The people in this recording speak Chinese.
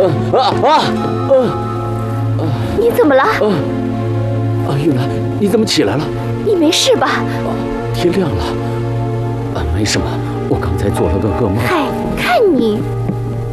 你怎么了？ 玉兰，你怎么起来了？ 你没事吧？ 天亮了。没什么，我刚才做了个噩梦。 嗨，看你。